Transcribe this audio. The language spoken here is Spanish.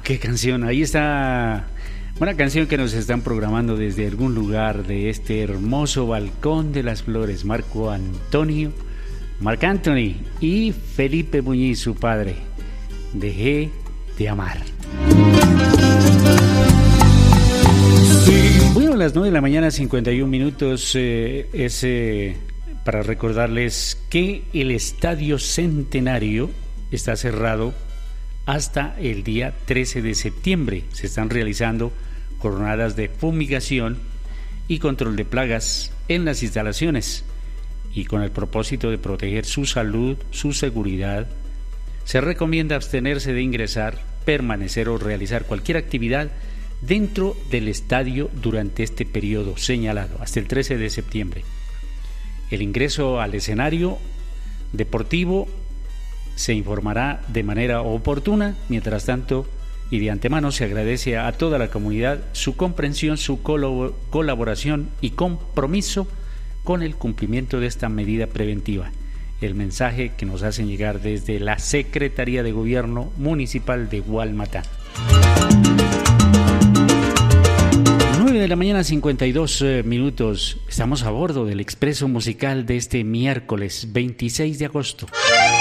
qué canción. Ahí está una canción que nos están programando desde algún lugar de este hermoso balcón de las flores. Marc Anthony y Felipe Muñiz, su padre. Dejé de amar. Bueno, a las 9 de la mañana, 51 minutos, para recordarles que el Estadio Centenario está cerrado hasta el día 13 de septiembre. Se están realizando jornadas de fumigación y control de plagas en las instalaciones, y con el propósito de proteger su salud, su seguridad, se recomienda abstenerse de ingresar, permanecer o realizar cualquier actividad dentro del estadio durante este periodo señalado, hasta el 13 de septiembre. El ingreso al escenario deportivo se informará de manera oportuna. Mientras tanto, y de antemano, se agradece a toda la comunidad su comprensión, su colaboración y compromiso con el cumplimiento de esta medida preventiva. El mensaje que nos hacen llegar desde la Secretaría de Gobierno Municipal de Gualmatá. 9 de la mañana, 52 minutos. Estamos a bordo del expreso musical de este miércoles 26 de agosto.